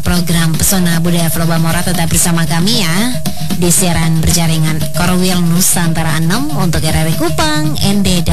program Pesona Budaya Flobamora. Tetap bersama kami ya di siaran berjaringan Korwil Nusantara 6 untuk RRI Kupang, ND